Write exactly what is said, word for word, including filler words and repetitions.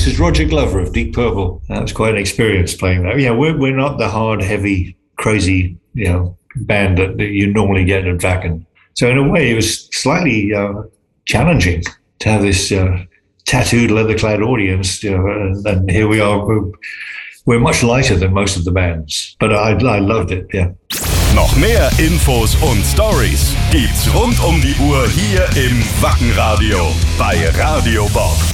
this is Roger Glover of Deep Purple. That was quite an experience playing that. Yeah, we're we're not the hard, heavy, crazy, you know, band that, that you normally get at Wacken. So in a way, it was slightly uh, challenging to have this uh, tattooed, leather-clad audience. You know, and, and here we are. We're, we're much lighter than most of the bands, but I, I loved it. Yeah. Noch mehr Infos und Stories gibt's rund um die Uhr hier im Wacken Radio bei Radio Bob.